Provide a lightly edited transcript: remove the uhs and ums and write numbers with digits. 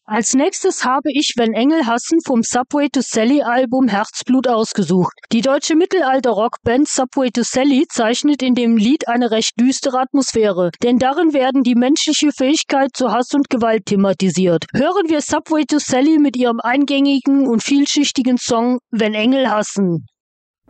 Als nächstes habe ich Wenn Engel hassen vom Subway to Sally Album Herzblut ausgesucht. Die deutsche Mittelalter-Rockband Subway to Sally zeichnet in dem Lied eine recht düstere Atmosphäre, denn darin werden die menschliche Fähigkeit zu Hass und Gewalt thematisiert. Hören wir Subway to Sally mit ihrem eingängigen und vielschichtigen Song Wenn Engel hassen.